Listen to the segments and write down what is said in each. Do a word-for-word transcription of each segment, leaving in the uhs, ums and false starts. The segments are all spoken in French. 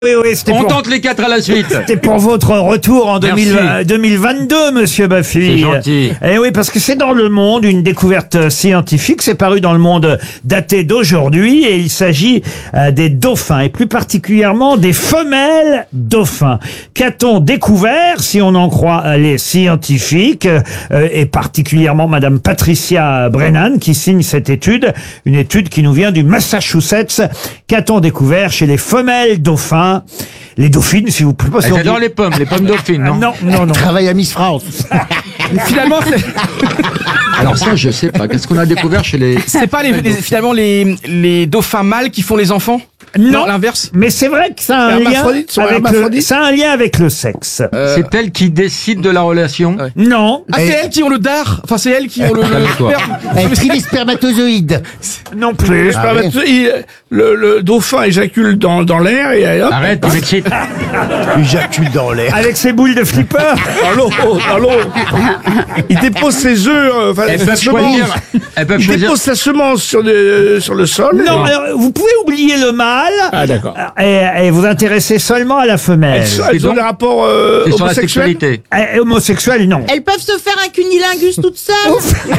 Oui, oui, c'était On pour, tente les quatre à la suite. c'était pour votre retour en deux mille, Merci. deux mille vingt-deux, monsieur Baffy. C'est gentil. Eh oui, parce que c'est dans Le Monde, une découverte scientifique. C'est paru dans Le Monde daté d'aujourd'hui et il s'agit euh, des dauphins et plus particulièrement des femelles dauphins. Qu'a-t-on découvert, si on en croit euh, les scientifiques, euh, et particulièrement madame Patricia Brennan qui signe cette étude, une étude qui nous vient du Massachusetts. Qu'a-t-on découvert chez les femelles dauphins? Les dauphines, si vous plaît. Elle adore les pommes, les pommes dauphines, non? Non, non, non. Travaille à Miss France. Finalement, c'est- Alors ça, je sais pas. Qu'est-ce qu'on a découvert chez les... c'est pas les, les- finalement les, les dauphins mâles qui font les enfants? Non, l'inverse. mais c'est vrai que ça a un lien Hermaphrodites, sont avec le, hermaphrodites ça a un lien avec le sexe. C'est elle qui décide de la relation. Ouais. Non, Ah, c'est elles qui ont le dard. Enfin, c'est elles qui ont le, le Calme-toi. sperme. Elle trie les spermatozoïdes. non plus. Ah, ouais. Il- le, le dauphin éjacule dans, dans l'air et hop, Arrête, tu m'excites. J'accule dans l'air. Avec ses boules de flipper. dans l'eau, dans l'eau. Il dépose ses œufs, euh, enfin, Elles sa peuvent semence. choisir. Elles peuvent Il choisir. dépose sa semence sur, le- sur le sol. Non, alors vous pouvez oublier le mâle Ah, d'accord. et, et vous intéresser seulement à la femelle. Elles, elles ont donc- des rapports euh, C'est sur la homosexuels. sexualité. Eh, homosexuel, non. Elles peuvent se faire un cunilingus toutes seules.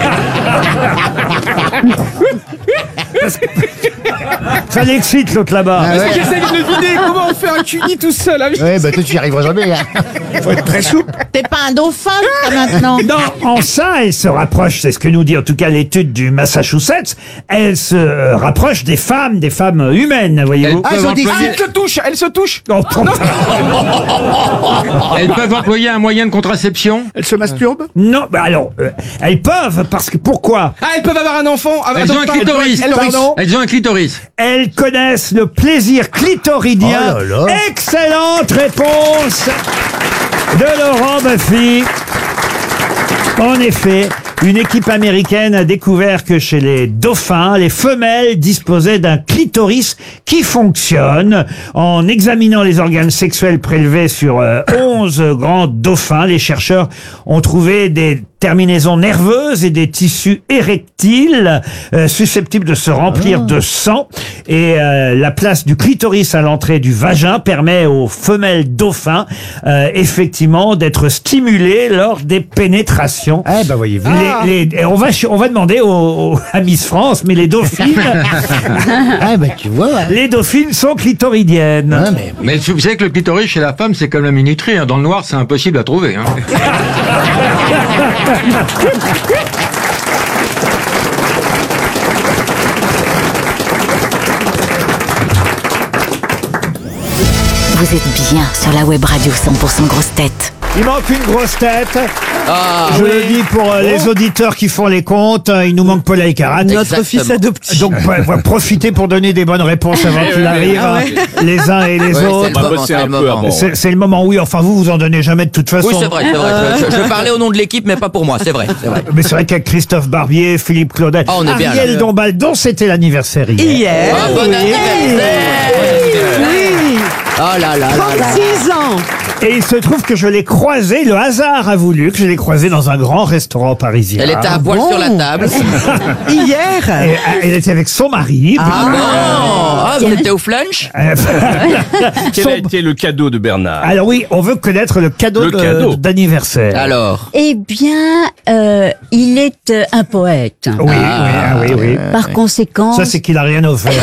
Ça l'excite l'autre là-bas. Ah Parce ouais. que j'essaie de deviner comment on fait un cuni tout seul. Ah, Ouais, bah toi tu y arriveras jamais. Hein. Faut être très souple. T'es pas un dauphin jusqu'à maintenant. Non, en ça, elle se rapproche, c'est ce que nous dit en tout cas l'étude du Massachusetts, elle se euh, rapproche des femmes, des femmes humaines, voyez-vous. Ah, ils ont des Ah, elle se touche, elle se touche. Oh, putain. Elles peuvent employer un moyen de contraception. Elles se masturbent. Non, bah alors, euh, elles peuvent, parce que pourquoi? Ah, elles peuvent avoir un enfant. Ah, Elles attends, ont un pardon, clitoris. elles- pardon. Elles ont un clitoris. Elles connaissent le plaisir clitoridien. Oh là là. Excellente réponse de Laurent Baffy. En effet, une équipe américaine a découvert que chez les dauphins, les femelles disposaient d'un clitoris qui fonctionne. En examinant les organes sexuels prélevés sur euh, onze grands dauphins, les chercheurs ont trouvé des terminaisons nerveuses et des tissus érectiles euh, susceptibles de se remplir de sang. Et euh, la place du clitoris à l'entrée du vagin permet aux femelles dauphins euh, effectivement d'être stimulées lors des pénétrations. Eh bah voyez-vous. Les- les- et on va ch- on va demander au, au- à Miss France, mais les dauphines, Ah bah tu vois. Hein. les dauphines sont clitoridiennes. Ah, mais... Mais vous savez que le clitoris chez la femme, c'est comme la minuterie. Hein. Dans le noir, c'est impossible à trouver. Hein. Vous êtes bien sur la web radio cent pour cent grosse tête. Il manque une grosse tête. Je le dis pour euh, les auditeurs qui font les comptes, euh, il nous manque Paul Alcarat. Notre fils adoptif. Donc ouais, ouais, profitez pour donner des bonnes réponses avant qu'il arrive, Ah ouais. hein, les uns et les Ouais, c'est autres. le moment, c'est le moment. C'est c'est le moment, oui. Enfin, vous, vous en donnez jamais de toute façon. Oui, c'est vrai, c'est vrai. Je, je parlais au nom de l'équipe, mais pas pour moi, c'est vrai, c'est vrai. Mais c'est vrai qu'avec Christophe Barbier, Philippe Claudel, Ah, on est bien, Ariel là. Dombal, dont c'était l'anniversaire hier. Hier. Ah, bon anniversaire! Oui. Oh là là là là. trente-six ans. Et il se trouve que je l'ai croisée, le hasard a voulu que je l'ai croisée dans un grand restaurant parisien. Elle était à poil bon sur la table. Hier. Et, euh, elle était avec son mari. Ah bon? Ah, vous étiez au flunch? Euh, Quel son- a été le cadeau de Bernard? Alors oui, on veut connaître le cadeau Le de- cadeau. d'anniversaire. Alors. Eh bien, euh, il est euh, un poète. Oui, oui, ah oui, oui. Par conséquent, Ça, c'est qu'il a rien offert.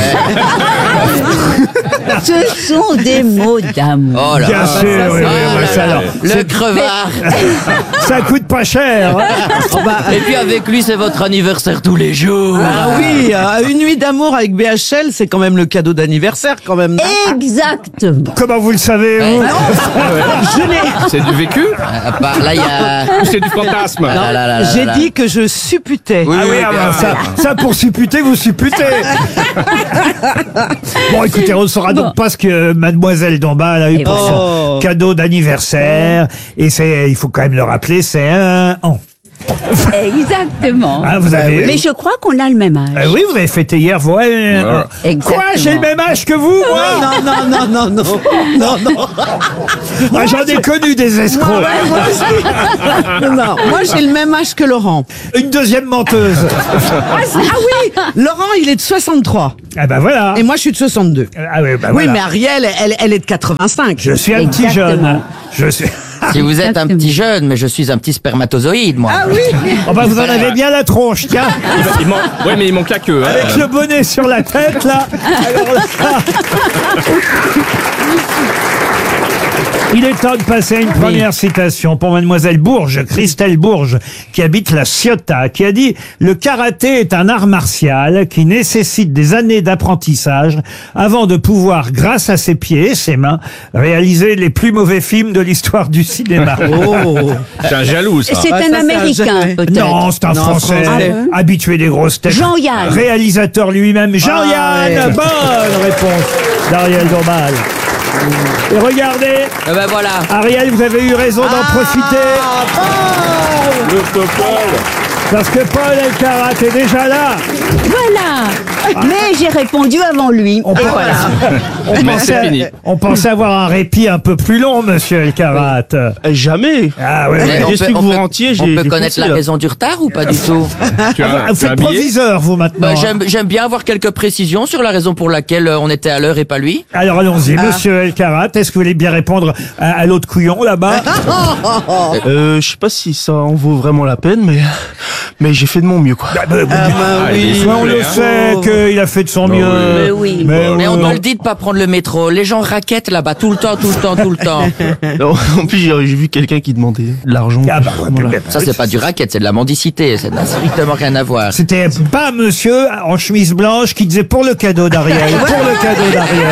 ce sont des mots d'amour. Oh là Bien là. sûr, oui, oui, Ah oui, là ça, là. alors, Le crevard. ça coûte pas cher. hein. Et puis avec lui, c'est votre anniversaire tous les jours. Ah oui, euh, une nuit d'amour avec B H L, c'est quand même le cadeau d'anniversaire quand même. Exactement. Comment vous le savez, vous? Je l'ai. C'est du vécu Ah, bah, là, il y a. ou c'est du fantasme? Ah là là là J'ai là. dit que je supputais. Oui, Ah oui, oui, ah bien bah, sûr. ça, ça pour supputer, vous supputez. Bon, écoutez, on ne saura donc pas ce que Mademoiselle Dombal a eu Et pour voilà. son cadeau d'anniversaire. Et c'est, il faut quand même le rappeler, c'est un an. Exactement. Ah, vous avez... Mais je crois qu'on a le même âge. Euh, oui, vous avez fêté hier, vous. Ouais. Exactement. Quoi, j'ai le même âge que vous, moi? Non, non, non, non, non, non, non. Moi, j'en ai connu des escrocs. Moi, ouais, moi aussi. Non, moi j'ai le même âge que Laurent. Une deuxième menteuse. Ah, c'est- ah oui, Laurent il est de soixante-trois Ah bah voilà. et moi je suis de soixante-deux. Ah oui, bah Oui, voilà. mais Ariel, elle, elle est de quatre-vingt-cinq. Je suis un petit Exactement. jeune. Je suis... Si vous êtes un Exactement. petit jeune, mais je suis un petit spermatozoïde, moi. Ah oui. Oh bah vous en avez bien la tronche, tiens. Il, il man- Ouais, mais il manque la queue. Hein. Avec le bonnet sur la tête, là. Alors là... Il est temps de passer à une première citation pour mademoiselle Bourges, Christelle Bourges, qui habite la Ciotat, qui a dit « Le karaté est un art martial qui nécessite des années d'apprentissage avant de pouvoir, grâce à ses pieds et ses mains, réaliser les plus mauvais films de l'histoire du cinéma. » Oh. C'est un jaloux, ça. C'est Ah, un ça, c'est un Américain, jamais. peut-être. Non, c'est un Non, Français, Français. habitué des grosses têtes. Jean-Yann. Réalisateur lui-même, Jean-Yann. Ah, ouais. Bonne réponse d'Ariel Dombal. Et regardez, Eh ben voilà. Ariel, vous avez eu raison d'en profiter. Le Popol. Parce que Paul Elkarat est déjà là. Voilà. Mais j'ai répondu avant lui. On, Et voilà. on, Mais c'est fini. pensait, on pensait avoir un répit un peu plus long, monsieur Elkarat. Jamais. Ah ouais, Mais ouais. on J'ai peut- su que on vous peut- rentiez, On j'ai- peut j'ai connaître foncé, la là. raison du retard ou pas du tout? Tu as, Vous tu as faites un billet proviseur, vous, maintenant. Bah, j'aime, j'aime bien avoir quelques précisions sur la raison pour laquelle euh, on était à l'heure et pas lui. Alors allons-y, monsieur Elkarat, est-ce que vous voulez bien répondre à, à l'autre couillon là-bas? Euh, je sais pas si ça en vaut vraiment la peine, mais mais j'ai fait de mon mieux, quoi. Ah, bah, bah, Ah, bah oui. ouais, on le sait qu'il a fait de son mieux. Mais oui. Mais, Mais on oui. nous le dit de pas prendre le métro. Les gens raquettent là-bas tout le temps, tout le temps, tout le temps. Non, en plus, j'ai j'ai vu quelqu'un qui demandait de l'argent. Ah bah, ouais, Voilà. mais- Ça, c'est pas du racket, c'est de la mendicité. Ça n'a strictement rien à voir. C'était pas monsieur en chemise blanche qui disait pour le cadeau d'Ariel, pour le cadeau d'Ariel.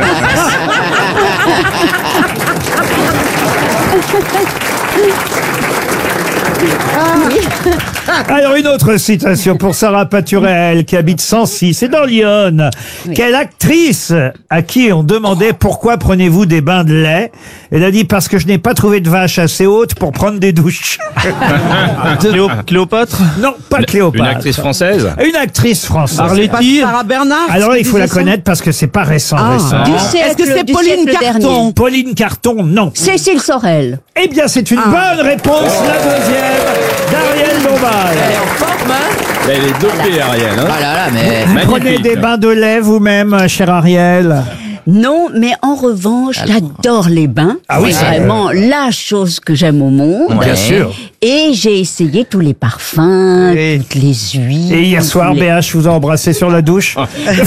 Alors une autre citation pour Sarah Paturel qui habite Sancy, c'est dans l'Yonne. Quelle actrice à qui on demandait pourquoi prenez-vous des bains de lait? Elle a dit parce que je n'ai pas trouvé de vache assez haute pour prendre des douches. Cléo- Cléopâtre. Non, pas Cléopâtre. Une actrice française. Une actrice française. Arletty. Sarah Bernard. Alors là, il faut la disait ça connaître parce que c'est pas récent, Ah. récent. Du Est-ce siècle- que c'est du Pauline siècle Carton? dernier. Pauline Carton, non. Cécile Sorel. Eh bien, c'est une Ah. bonne réponse, la deuxième d'Ariel Dombal. Elle est en forme, hein? Là, elle est dopée, Ariel. Hein. Ah là là, mais... Vous prenez des bains de lait vous-même, cher Ariel? Non, mais en revanche, j'adore les bains. Ah oui, c'est ça, vraiment la chose que j'aime au monde. Bien sûr. Et j'ai essayé tous les parfums, Oui. toutes les huiles. Et hier soir, tous les- B H vous a embrassé sur la douche.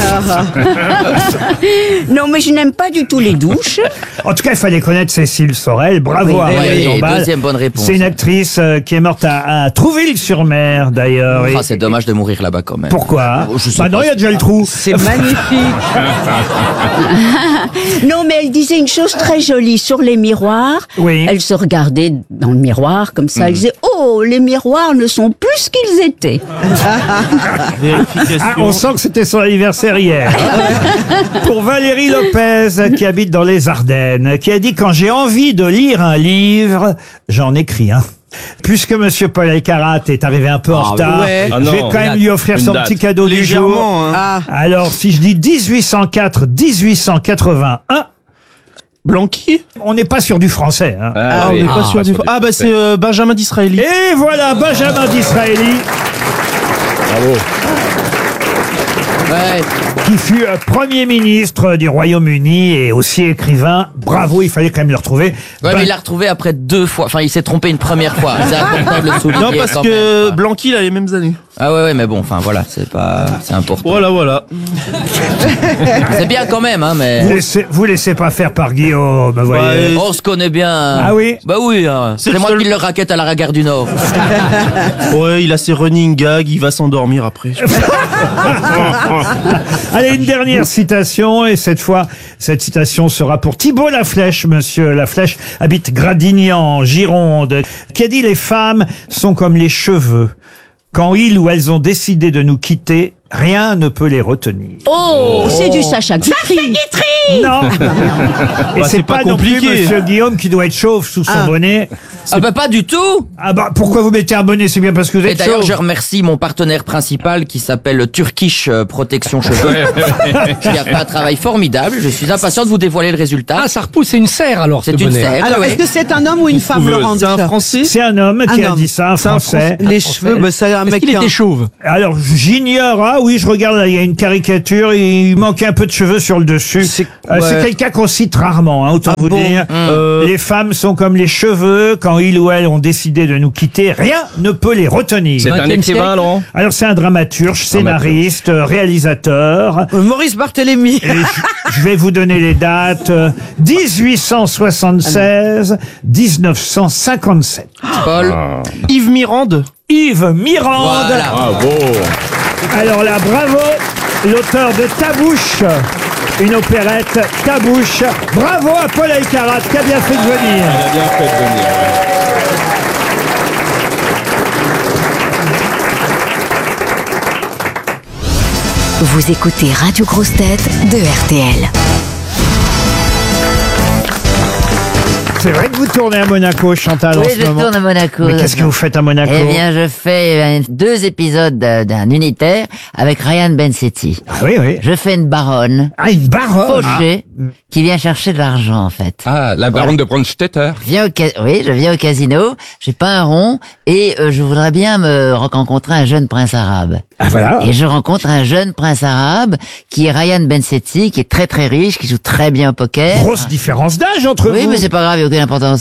Non, mais je n'aime pas du tout les douches. En tout cas, il fallait connaître Cécile Sorel. Bravo, Oui, Ariel oui, Dombal. deuxième bonne réponse. C'est une actrice euh, qui est morte à, à Trouville-sur-Mer, d'ailleurs. Et Ah, c'est dommage de mourir là-bas quand même. pourquoi? Oh, je sais Bah non, pas. il y a déjà le trou. C'est magnifique. Non, mais elle disait une chose très jolie sur les miroirs. Oui. Elle se regardait dans le miroir comme ça. Elle disait, oh, les miroirs ne sont plus ce qu'ils étaient. Vérification. Ah, on sent que c'était son anniversaire hier. Pour Valérie Lopez, qui habite dans les Ardennes, qui a dit « Quand j'ai envie de lire un livre, j'en écris un ». Puisque Monsieur Paul Elkarat est arrivé un peu en retard, ouais. je Ah vais non. quand même lui offrir Une son date. petit cadeau du jour. Légèrement, hein. Ah. Alors, si je dis dix-huit cent quatre dix-huit cent quatre-vingt-un, Blanqui. on n'est pas sur du français. Hein. Ah, on oui. n'est pas Ah, sûr du. pas sûr Ah, bah, c'est euh, Benjamin Disraeli. Et voilà, Benjamin Disraeli, Bravo. Ouais. qui fut euh, Premier ministre du Royaume-Uni et aussi écrivain. Bravo, il fallait quand même le retrouver. Ouais, Ben- mais il l'a retrouvé après deux fois. Enfin, il s'est trompé une première fois. C'est important de le souligner. Non, parce quand que même, quoi. Blanqui, il a les mêmes années. Ah ouais, ouais, mais bon, enfin voilà, c'est pas, c'est important. Voilà, voilà. C'est bien quand même, hein, Vous mais. laissez, vous laissez pas faire par Guillaume, vous voyez. Ouais. On se connaît bien. Ah oui? Bah oui, hein. C'est c'est le moi seul- qui le raquette à la Gare du Nord. Ouais, il a ses running gags, il va s'endormir après. Allez, une dernière citation, et cette fois, cette citation sera pour Thibault Laflèche. Monsieur Laflèche habite Gradignan, en Gironde, qui a dit « Les femmes sont comme les cheveux. Quand ils ou elles ont décidé de nous quitter, Rien ne peut les retenir. Oh, c'est du Sacha Guitry. Non. Et Bah, c'est c'est pas, pas non plus compliqué. Monsieur Guillaume qui doit être chauve sous son Ah. bonnet. Ah bah pas du tout. Ah bah pourquoi vous mettez un bonnet? C'est bien parce que vous Et êtes d'ailleurs, chauve. je remercie mon partenaire principal qui s'appelle Turkish euh, Protection Cheveux, qui a fait un travail formidable. Je suis impatient de vous dévoiler le résultat. Ah, ça repousse, c'est une serre alors. C'est une serre. Alors, ouais. est-ce que c'est un homme ou une femme, Laurent C'est un Duchat Français. C'est un homme qui Un a homme. dit ça, un C'est un Français. Les cheveux, bah, c'est un mec. Il qui a- était chauve. Alors j'ignore, ah oui, je regarde là, il y a une caricature, il manque un peu de cheveux sur le dessus. C'est- Euh, c'est ouais. quelqu'un qu'on cite rarement, hein, autant Ah vous bon dire. Euh, Les femmes sont comme les cheveux, quand ils ou elles ont décidé de nous quitter, rien ne peut les retenir. C'est un vingtième écrivain, siècle. Laurent? Alors c'est un dramaturge, scénariste, euh, réalisateur. Euh, Maurice Barthélémy. Et je, je vais vous donner les dates. euh, dix-huit cent soixante-seize, dix-neuf cent cinquante-sept. Paul. Yves Mirande. Yves Mirande. Voilà. Bravo. Alors là, bravo, l'auteur de Tabouche, une opérette Tabouche. Bravo à Paul Elkarat qui a bien fait de venir. Il a bien fait de venir. Vous écoutez Radio Grosse Tête de R T L. C'est vrai que vous tournez à Monaco, Chantal, en Oui, ce je moment. tourne à Monaco. Mais qu'est-ce que vous faites à Monaco? Eh bien, je fais euh, deux épisodes d'un d'un unitaire avec Ryan Bensetti. Ah oui, oui. Je fais une baronne Ah, une baronne. fauchée qui vient chercher de l'argent, en fait. Ah, la baronne de Brandstetter. Je viens au ca- oui, je viens au casino, j'ai pas un rond et euh, je voudrais bien me rencontrer un jeune prince arabe. Ah voilà. Et je rencontre un jeune prince arabe qui est Ryan Bensetti, qui est très très riche, qui joue très bien au poker. Grosse différence d'âge entre Oui, vous. mais c'est pas grave, il n'y a aucune importance.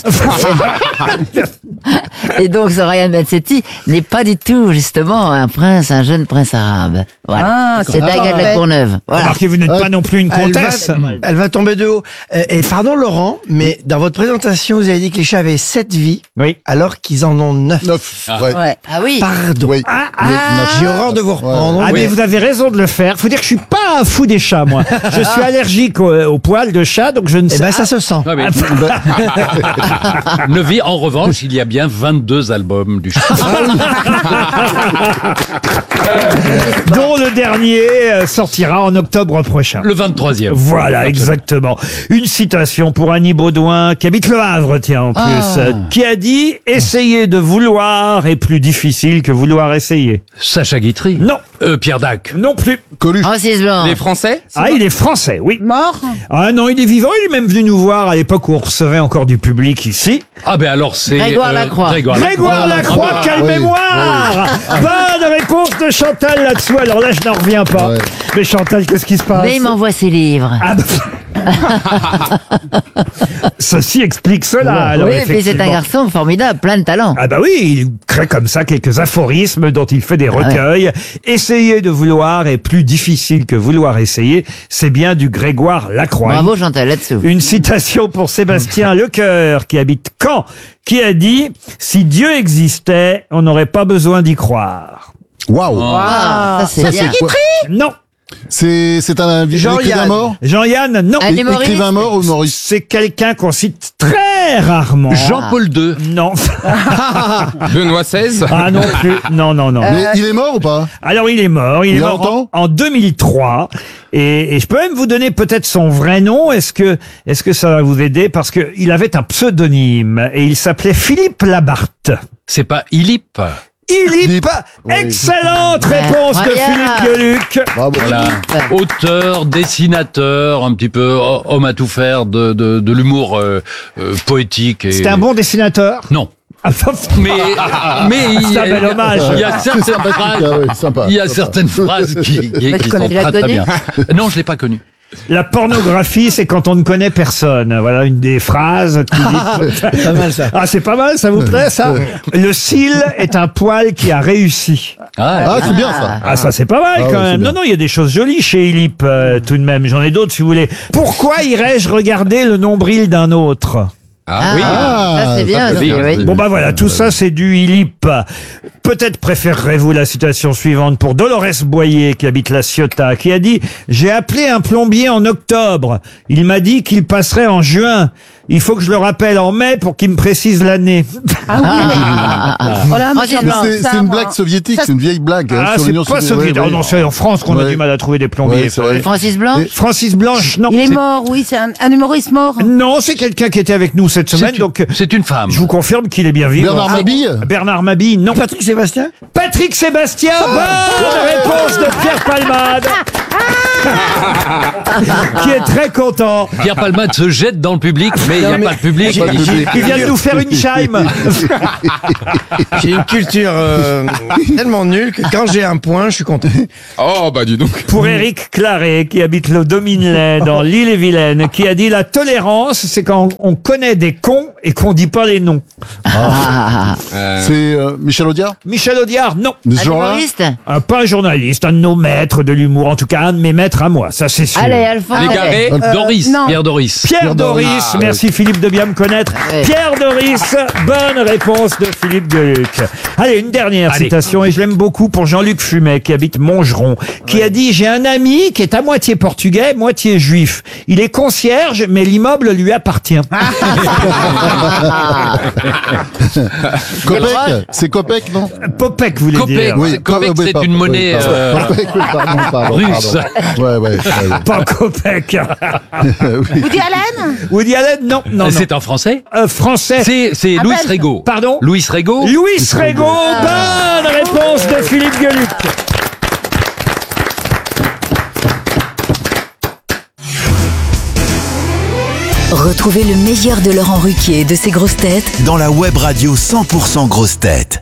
Et donc, ce Ryan Bensetti n'est pas du tout, justement, un prince, un jeune prince arabe. Voilà. Ah, c'est Daga de la Courneuve. Voilà. Remarquez, vous n'êtes pas non plus une Elle va, comtesse. elle va tomber de haut. Euh, Et pardon Laurent, mais dans votre présentation, vous avez dit que les chats avaient sept vies, Oui. alors qu'ils en ont neuf. Neuf. Ouais. Ouais. Ah oui. Pardon. Oui. Ah, ah. J'ai horreur de vous reprendre. Ah, mais vous avez raison de le faire. Faut dire que je suis pas un fou des chats, moi. Je suis allergique aux, aux poils de chat, donc je ne Eh sais ben ça se sent. Ouais, mais- Neuvy, en revanche, il y a bien vingt-deux albums du chat. dont le dernier euh, sortira en octobre prochain. Le vingt-troisième. Voilà, exactement. Une citation pour Annie Baudouin, qui habite Le Havre, tiens, en plus, euh, qui a dit « Essayer de vouloir est plus difficile que vouloir essayer Sacha Guitry. ». Non, Euh, Pierre Dac. non plus. Coluche. Francis Blanc. Les Français. Ah, il est français, oui. Mort. Ah non, il est vivant, il est même venu nous voir à l'époque où on recevait encore du public ici. Ah ben alors c'est... Grégoire Lacroix. Grégoire Grégoire Lacroix, Ah bah, quelle oui, mémoire Bonne réponse de Chantal là-dessous. Alors là, je n'en reviens pas. Ouais. Mais Chantal, qu'est-ce qui se passe? Mais il m'envoie ses livres. Ah, bah. Ceci explique cela. Alors, oui, et puis c'est un effectivement. garçon formidable, plein de talent. Ah bah oui, il crée comme ça quelques aphorismes dont il fait des recueils. Essayer de vouloir est plus difficile que vouloir essayer. C'est bien du Grégoire Lacroix. Bravo Chantal là-dessous. Une citation pour Sébastien Lecoeur, qui habite Caen, qui a dit « Si Dieu existait, on n'aurait pas besoin d'y croire. Waouh. Ah, ça c'est Ça, bien. c'est quoi? » Non. C'est c'est un écrivain Jean-Yann. mort. Jean-Yann, non. Un humoriste. Écrivain mort ou humoriste? C'est quelqu'un qu'on cite très rarement. Jean-Paul deux. Non. Benoît seize. Ah non plus. Non, non, non. Mais il est mort ou pas? Alors il est mort. Il, Il est y a mort longtemps en, en deux mille trois. Et, et je peux même vous donner peut-être son vrai nom. Est-ce que, est-ce que ça va vous aider? Parce que il avait un pseudonyme et il s'appelait Philippe Labarthe. C'est pas Ilip. Ilip. Oui. Excellente réponse de Incroyable. Philippe Gueluc. Bravo. Voilà. Auteur, dessinateur, un petit peu ho- homme à tout faire de, de, de l'humour euh, euh, poétique. Et... C'était un bon dessinateur. Non. Ah, Mais, mais il C'est un bel hommage. il y a certaines sympathique, phrases, ah oui, sympa, il y a sympa. certaines phrases qui, qui, Mais qui tu sont connais- tu l'as très très connu bien. Non, je l'ai pas connu. La pornographie, c'est quand on ne connaît personne. Voilà une des phrases qui dit... Pas mal ça. Ah, c'est pas mal, ça vous plaît, ça? Le cil est un poil qui a réussi. Ah, c'est bien ça. Ah, ça, c'est pas mal, Ah quand ouais, c'est même. bien. Non, non, il y a des choses jolies chez Ilip, euh, tout de même. J'en ai d'autres, si vous voulez. Pourquoi irais-je regarder le nombril d'un autre? Ah, oui. ça c'est bien. peut aussi, dire, oui. oui. Bon, bah voilà, tout ça, c'est du Ilip. Peut-être préférerez-vous la citation suivante pour Dolores Boyer, qui habite La Ciotat, qui a dit « J'ai appelé un plombier en octobre. Il m'a dit qu'il passerait en juin. Il faut que je le rappelle en mai pour qu'il me précise l'année. Ah oui. Voilà, Ah, monsieur c'est- Mais Blanc, c'est ça, c'est une moi. blague soviétique, Ça, c'est une vieille blague. hein, Ah, sur c'est l'Union pas soviétique. soviétique. Ouais, Oh non, ouais. c'est en France qu'on a Ouais. du mal à trouver des plombiers. Ouais, c'est vrai. Francis Blanche. Francis Blanche, non. Il est C'est- mort, oui, c'est un, un humoriste mort. Non, c'est quelqu'un qui était avec nous cette semaine, C'est donc une, c'est une femme. je vous confirme qu'il est bien vivant. Bernard Ah, Mabille Bernard Mabille, non. Patrick Sébastien Patrick Sébastien, bonne réponse de Pierre Palmade. Qui est très content. Pierre Palmade se jette dans le public, mais il n'y a pas de public. Pas de public. Il vient de nous faire une chime. J'ai une culture euh, tellement nulle que quand j'ai un point, je suis content. Oh, bah dis donc. Pour Éric Claret, qui habite le Dominelay dans l'île-et-Vilaine, qui a dit la tolérance, c'est quand on connaît des cons et qu'on dit pas les noms. Ah. C'est euh, Michel Audiard Michel Audiard, non. de ce Un genre-là humoriste. Un, pas un journaliste, un de nos maîtres de l'humour, en tout cas un de mes maîtres à moi, ça c'est sûr. Allez, Alphonse. Les Garés, Euh, Doris, non. Pierre Doris. Pierre Pierre Doris, Doris. Ah, merci Philippe de bien me connaître. Ouais. Pierre Doris, bonne réponse de Philippe Gueluc. Allez, une dernière Allez. citation, et je l'aime beaucoup pour Jean-Luc Fumet, qui habite Montgeron, qui a dit « J'ai un ami qui est à moitié portugais, moitié juif. Il est concierge, mais l'immeuble lui appartient. Copec C'est Copec, non » Popek, vous voulez Copec, dire. Oui, c'est- Copec, oui, c'est pardon, une oui, monnaie pardon. euh, Copec, oui, pardon, pardon, russe. pardon. Ouais, ouais, ouais. Pas Copec. Oui. Woody Allen? Woody Allen, non, non, non. C'est en français Euh, français. C'est c'est Ah, Louis belge. Rego. Pardon Louis Rego. Louis Rego, bonne réponse de Philippe Gueluc. Retrouvez le meilleur de Laurent Ruquier et de ses grosses têtes Dans la web radio cent pour cent grosses têtes.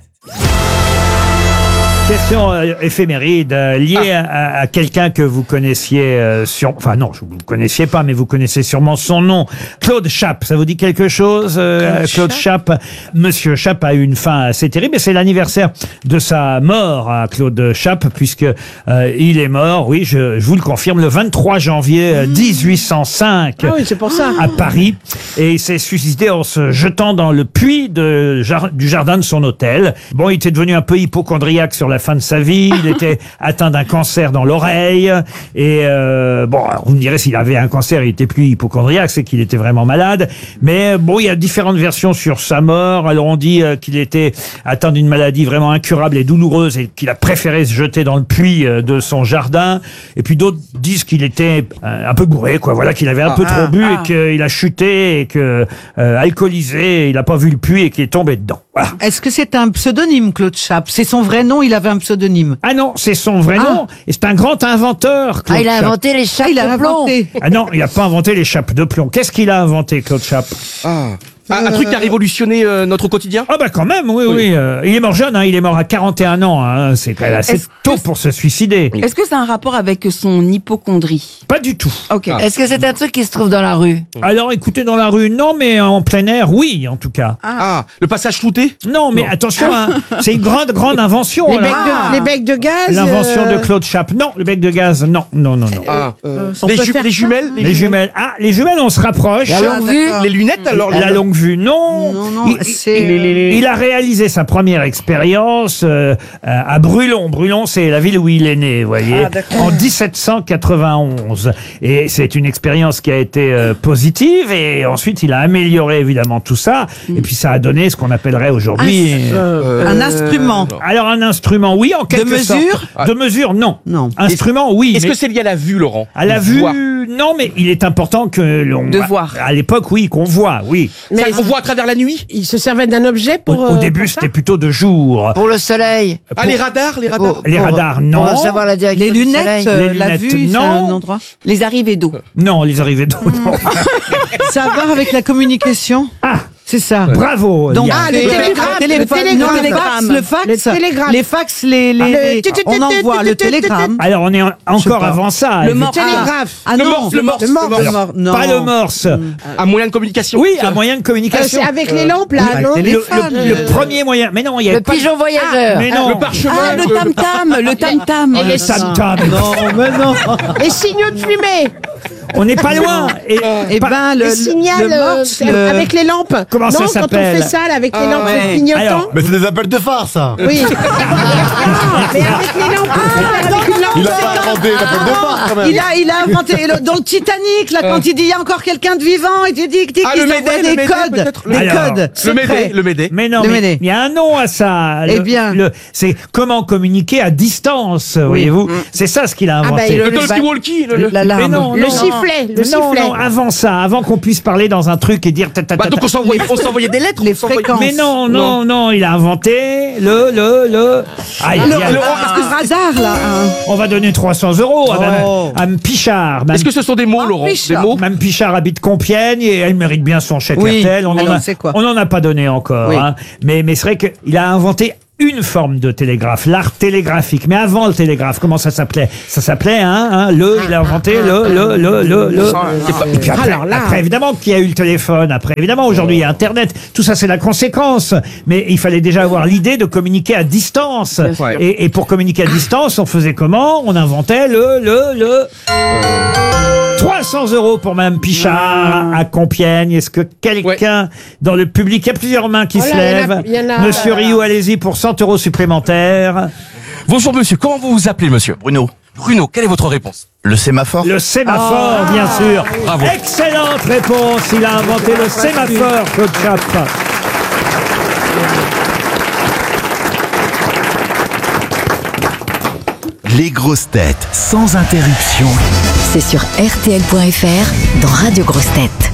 Question euh, éphéméride euh, liée à, à- à quelqu'un que vous connaissiez euh, sur... Enfin non, vous ne connaissiez pas, mais vous connaissez sûrement son nom. Claude Chappe, ça vous dit quelque chose euh, Claude Chappe. Monsieur Chappe a eu une fin assez terrible et c'est l'anniversaire de sa mort à Claude Chappe puisque euh, il est mort, oui, je, je vous le confirme, le vingt-trois janvier euh, dix-huit cent cinq Ah oui, c'est pour ça. à Paris et il s'est suicidé en se jetant dans le puits de, jar- du jardin de son hôtel. Bon, il était devenu un peu hypochondriaque sur la fin de sa vie. Il était atteint d'un cancer dans l'oreille et euh, bon, alors vous me direz s'il avait un cancer, il était plus hypochondriaque, c'est qu'il était vraiment malade. Mais bon, il y a différentes versions sur sa mort. Alors on dit euh, qu'il était atteint d'une maladie vraiment incurable et douloureuse et qu'il a préféré se jeter dans le puits euh, de son jardin. Et puis d'autres disent qu'il était euh, un peu bourré, quoi. Voilà, qu'il avait un peu trop bu et qu'il a chuté et que euh, alcoolisé, il n'a pas vu le puits et qu'il est tombé dedans. Voilà. Est-ce que c'est un pseudonyme, Claude Chappe? C'est son vrai nom, il avait un pseudonyme. Ah non, c'est son vrai Ah. nom. Et c'est un grand inventeur, Claude Ah, il a Chappe. inventé les chats Ah, il a de plomb. inventé. Ah non, il n'a pas inventé les chapes de plomb. Qu'est-ce qu'il a inventé, Claude Chappe? Un, un truc qui a révolutionné euh, notre quotidien. Ah bah quand même, oui, oui. euh, il est mort jeune, hein, il est mort à quarante et un ans. Hein, c'est quand même assez Est-ce tôt que- pour se suicider. Est-ce que c'est un rapport avec son hypochondrie? Pas du tout. Ok. Est-ce que c'est un truc qui se trouve dans la rue? Alors écoutez, dans la rue, non, mais en plein air, oui, en tout cas. Ah, le passage flouté. Non, mais attention, hein, c'est une grande, grande invention. Les là. becs, de, les becs de gaz. L'invention euh, de Claude Chappe. Non, le bec de gaz, non, non, non, non. Ah, euh, on les, peut ju- faire les ça jumelles. Les jumelles. Ah, les jumelles, on se rapproche. La longue vue? Les lunettes alors. La longue vue, non. Non, non, il, c'est, il- euh, il a réalisé sa première expérience euh, à Brulon. Brulon, c'est la ville où il est né, vous voyez, Ah, d'accord. en dix-sept cent quatre-vingt-onze. Et c'est une expérience qui a été euh, positive. Et ensuite, il a amélioré évidemment tout ça. Et puis, ça a donné ce qu'on appellerait aujourd'hui. euh, un instrument. Alors, un instrument, oui, en quelque sorte. mesure De mesure, non. Non. Instrument, oui. Est-ce mais- que c'est lié à la vue, Laurent? à la De vue, voir. non, mais il est important que l'on... De voir. À l'époque, oui, qu'on voit, oui. Ça, on voit à travers la nuit. Il se servait d'un objet Au, pour. au début, c'était plutôt de jour. Pour le soleil? Ah, Pour- les radars, les radars. Les Pour- radars, Pour non. savoir la direction Les du lunettes, soleil. euh, Les la lunettes, vue, c'est non. un endroit. Les arrivées d'eau. Non, les arrivées d'eau, non. Ça a à voir avec la communication. Ah, C'est ça. bravo. Donc, Liane. ah, le télégramme, le téléphone, télégramme. non, le fax, le fax, Le télégramme. les fax, les, les, Ah, le les- tu- tu- on tu- envoie tu- le tu- tu- télégramme. Alors, on est en- encore pas. avant ça. Le évidemment. morse. Télégraphe. Ah Le non, morse, le morse, le morse, le le morse, non. Pas le morse. Un moyen de communication. Oui, un moyen de Euh, communication. c'est avec les lampes, là, oui, non avec le, téléphone, le- le euh, premier moyen. Mais non, il y a Le pas... pigeon voyageur. Mais non. Le parchemin. Ah, le le- tam-tam, le tam-tam. Le tam-tam. Non, mais non. Les signaux de fumée. On n'est pas loin. Et, Eh pas- ben, le, Le signal le euh, morse, le- avec les lampes. Comment ça non, quand on s'appelle fait ça là, avec les Ah, lampes ouais. clignotants. Alors, Mais c'est des appels de phare, ça. Oui. Ah, mais avec les lampes. avec une lampe. Il a pas inventé l'appel de phare, quand même. Il a, il a inventé le- dans le Titanic, là, quand il dit il y a encore quelqu'un de vivant, il dit, dit, dit Ah, qu'il le envoie Médée, des le Médée, codes, peut-être, des le- codes Alors, Le secrets. Médée, le Médée. mais non, Le mais Médée. il y a un nom à ça. Eh Le- bien. le- c'est comment communiquer à distance, voyez-vous. C'est ça ce qu'il a bah, inventé. il Le le- talkie-walkie, le, le- La Mais larme. non, Le non, sifflet, le non, sifflet. non, avant ça, avant qu'on puisse parler dans un truc et dire ta, ta, ta, Bah, donc ta. on s'envoyait, on s'envoyait des lettres, Les on s'envoyait- fréquences. Mais non, non, non, il a inventé le, le, le. Aïe, Le- aïe, aïe. le- Est-ce que par hasard, là, hein On va donner trois cents euros à Oh. Mme, à Mme Pichard. Mme- Est-ce que ce sont des mots, Ah, Laurent? Des Pichard. mots? Mme Pichard habite Compiègne et elle mérite bien son chèque Oui. R T L. On Alors, en a, c'est quoi on n'en a pas donné encore. Oui. Hein. Mais, mais c'est vrai qu'il a inventé une forme de télégraphe, l'art télégraphique. Mais avant le télégraphe, comment ça s'appelait? Ça s'appelait, hein, hein, le, il a inventé le, le, le, le, le. Et puis après, Alors là. après, évidemment qu'il y a eu le téléphone. Après, évidemment, aujourd'hui, il y a Internet. Tout ça, c'est la conséquence. Mais il fallait déjà avoir l'idée de communiquer à distance. Ouais. Et, et pour communiquer à distance, on faisait comment? On inventait le, le, le. trois cents euros pour Mme Pichard à Compiègne. Est-ce que quelqu'un dans le public, il y a plusieurs mains qui Oh là, se il y en a- lèvent? il y en a- Monsieur Rioux, allez-y pour cent euros supplémentaires. Bonjour monsieur, comment vous vous appelez monsieur? Bruno. Bruno, quelle est votre réponse? Le sémaphore. Le sémaphore, bien sûr. Bravo. Excellente réponse. Il a inventé le sémaphore, Claude Chappe. Les grosses têtes sans interruption. C'est sur R T L point F R dans Radio Grosses Têtes.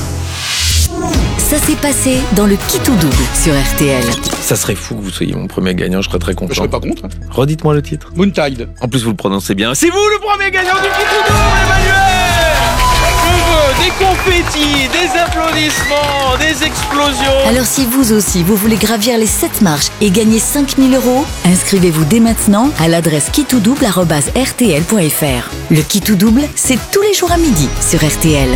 Ça s'est passé dans le Qui tout double sur R T L. Ça serait fou que vous soyez mon premier gagnant, je serais très content. Je serais pas contre. hein. Redites-moi le titre. Moontide. En plus vous le prononcez bien. C'est vous le premier gagnant du Qui tout double, Emmanuel! Je veux des confettis, des applaudissements, des explosions. Alors si vous aussi, vous voulez gravir les sept marches et gagner cinq mille euros, inscrivez-vous dès maintenant à l'adresse qui tout double arobase R T L point F R. Le Qui tout double, c'est tous les jours à midi sur R T L.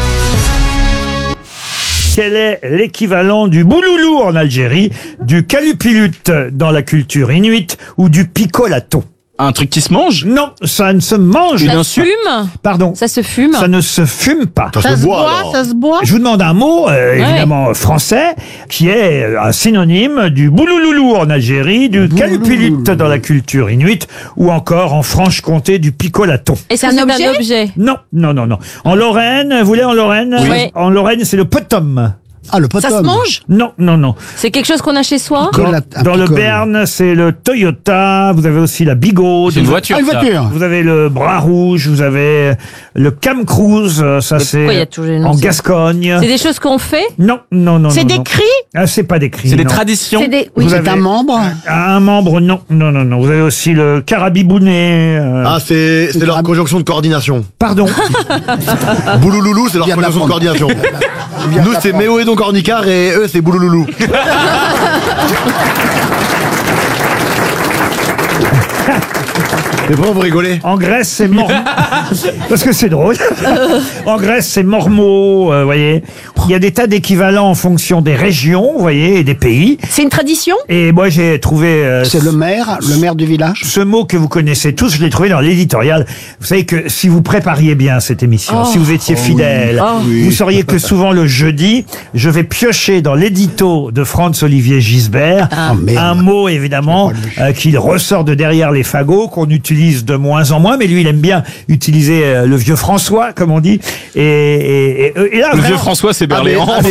Quel est l'équivalent du bouloulou en Algérie, du calupilut dans la culture inuite ou du picolato? Un truc qui se mange? Non, ça ne se mange Une pas. insulte? Pardon. Ça se fume. Ça ne se fume pas. Ça se boit, ça se boit. Je vous demande un mot, euh, évidemment français, qui est euh, un synonyme du boulouloulou en Algérie, du calupilut dans la culture inuite, ou encore en Franche-Comté du picolato. Et c'est un objet. Non, non, non, non. En Lorraine, vous voulez en Lorraine? Oui. En Lorraine, c'est le potom. Ah, le Ça se mange. Non, non, non. C'est quelque chose qu'on a chez soi. Dans, dans le Béarn, c'est le Toyota. Vous avez aussi la Bigot. C'est une voiture, Ah, une ça. voiture. Vous avez le Bras Rouge. Vous avez le Cam Cruise. euh, Ça, pourquoi il y a c'est toujours les noms, en c'est- Gascogne. C'est des choses qu'on fait. Non, non, non. C'est non, des non. cris. Ah, c'est pas des cris. C'est des non. traditions. C'est des. Vous Oui. avez- membre. Un membre, non, non, non, non. Vous avez aussi le Carabibounet. euh, Ah, c'est c'est leur conjonction de coordination. Pardon. Boulouloulou, c'est leur Viens de conjonction de coordination. Nous, c'est Méo et donc Ornicar et eux, c'est Boulouloulou. Mais pourquoi vous rigolez? En Grèce, c'est mort. Parce que c'est drôle. En Grèce, c'est mormot, euh, vous voyez. Il y a des tas d'équivalents en fonction des régions, vous voyez, et des pays. C'est une tradition. Et moi, j'ai trouvé... euh, C'est le maire, le maire du village. Ce mot que vous connaissez tous, je l'ai trouvé dans l'éditorial. Vous savez que si vous prépariez bien cette émission, Oh. si vous étiez Oh fidèle, oui. Oh. vous sauriez que souvent le jeudi, je vais piocher dans l'édito de Franz-Olivier Gisbert Ah. Oh, merde. un mot, évidemment, euh, qu'il ressort de derrière les fagots, qu'on utilise de moins en moins, mais lui, il aime bien utiliser euh, le vieux François, comme on dit. Et, et, et, et là, Le vraiment- vieux François, c'est Ah, mais- Berléand. ah, mais-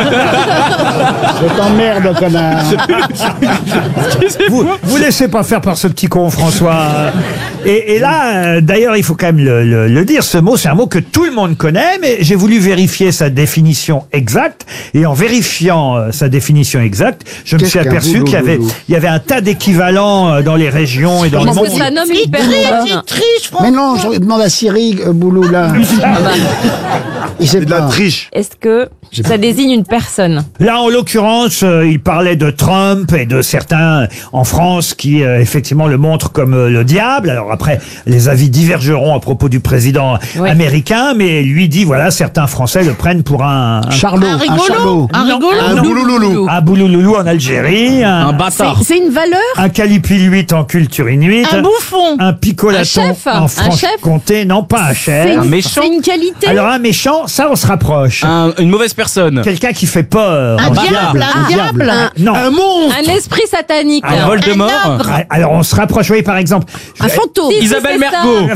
Je t'emmerde, connard. vous, vous laissez pas faire par ce petit con François. Et, et là, euh, d'ailleurs, il faut quand même le, le- le dire, ce mot, c'est un mot que tout le monde connaît, mais j'ai voulu vérifier sa définition exacte. Et en vérifiant euh, sa définition exacte, je me Qu'est-ce suis qu'un aperçu qu'il y avait, boulouloulou il y avait un tas d'équivalents euh, dans les régions et dans le Est-ce monde. que ça nomme une personne? Mais non, je demande à Cyril euh, Boulou, là. Il sait C'est de la pas. triche. Est-ce que ça désigne une personne? Là, en l'occurrence, euh, il parlait de Trump et de certains en France qui, euh, effectivement, le montrent comme euh, le diable. Alors après, les avis divergeront à propos du président Oui. américain, mais lui dit, voilà, certains Français le prennent pour un... un- Charlot. Un Un rigolo. charlot. Un Non, rigolo. un boulouloulou. Un boulouloulou en Algérie, un, Un bâtard. C'est une valeur. un calipiluit en culture inuite, Un bouffon. bouffon. Un picolaton Un chef en Un chef Franche-Comté. Non, pas un chef. C'est- Un méchant. C'est une qualité. Alors un méchant, ça on se rapproche. Un- une mauvaise personne. Quelqu'un qui fait peur. Un diable, un diable. Un- non. Un monstre. Un esprit satanique. Alors, Voldemort. Ah, Alors on se rapproche, oui, par exemple. Un fantôme. Isabelle C'est ça. Mergo.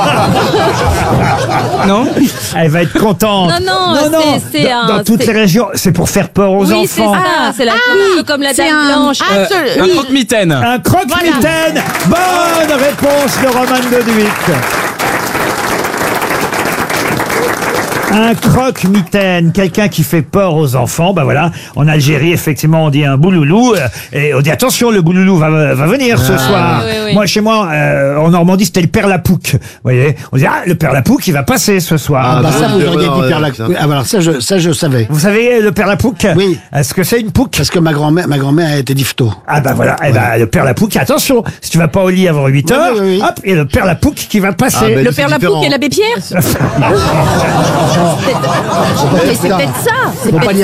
Non. Elle va être contente. Non, non, c'est- c'est dans, un- dans toutes c'est- les régions, c'est pour faire peur aux Oui, c'est enfants. ça. C'est la un peu comme la c'est dame un- blanche. Ah, Euh, ce- un oui. croque-mitaine. Un croque-mitaine. Bonne réponse de Roman Doduic. Un croque-mitaine, quelqu'un qui fait peur aux enfants. Ben voilà, en Algérie, effectivement, on dit un bouloulou. euh, Et on dit attention, le bouloulou va, va venir ce soir. oui, oui, oui. Moi, chez moi, euh, en Normandie, c'était le père Lapouc. Vous voyez, on dit ah, le père Lapouc, il va passer ce soir. Ah, bah, ça, vous ouais, auriez ouais, dit ouais, Père Lac. ça. Ah, bah, alors ça, je, ça, je savais. Vous savez, le père Lapouc? Oui. Est-ce que c'est une pouc? Parce que ma grand-mère, ma grand-mère a été difto. Ah bah voilà, eh ben, le père Lapouc, attention, si tu vas pas au lit avant huit heures, Oui, oui, oui. hop, et le père Lapouc qui va passer. Ah, ben, Le c'est père différent. Lapouc et l'abbé Pierre. Mais c'est peut-être ça. C'est Faut pas peut-être dire